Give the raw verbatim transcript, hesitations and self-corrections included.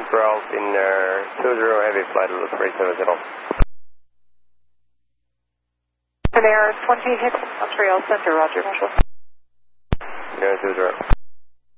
Ralph in uh, two zero heavy flight level three seven zero. An air twenty hit Montreal Center, Roger, Marshall. Yeah, two zero.